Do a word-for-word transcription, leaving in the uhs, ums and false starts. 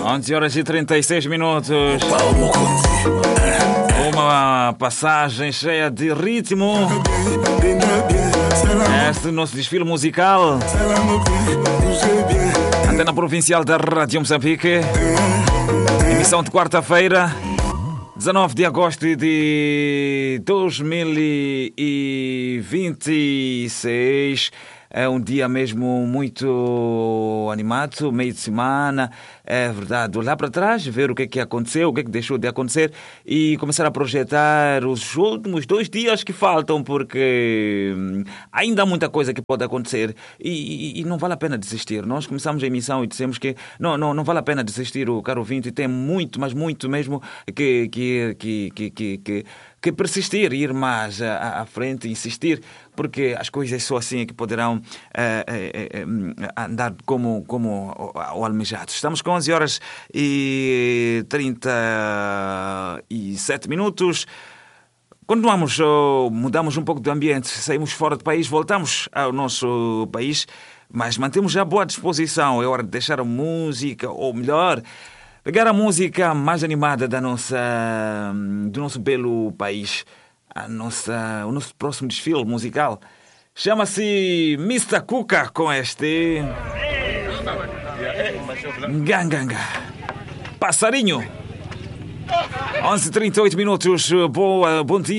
onze horas e trinta e seis minutos. Uma passagem cheia de ritmo. Este é o nosso desfile musical. Antena provincial da Rádio Moçambique. Emissão de quarta-feira, dezanove de agosto de dois mil e vinte e seis. É um dia mesmo muito animado, meio de semana, é verdade. Olhar para trás, ver o que é que aconteceu, o que é que deixou de acontecer e começar a projetar os últimos dois dias que faltam, porque ainda há muita coisa que pode acontecer e, e, e não vale a pena desistir. Nós começamos a emissão e dissemos que não, não, não vale a pena desistir, o caro ouvinte, tem muito, mas muito mesmo que, que, que, que, que, que que persistir, ir mais à, à frente, insistir, porque as coisas só assim é que poderão uh, uh, uh, andar como, como o almejado. Estamos com onze horas e trinta e sete minutos. Continuamos, mudamos um pouco de ambiente, saímos fora do país, voltamos ao nosso país, mas mantemos já boa disposição. É hora de deixar a música, ou melhor, pegar a música mais animada da nossa, do nosso belo país, a nossa, o nosso próximo desfile musical. Chama-se mister Cuca com este Ganganga. Passarinho. onze e trinta e oito minutos. Boa, bom dia.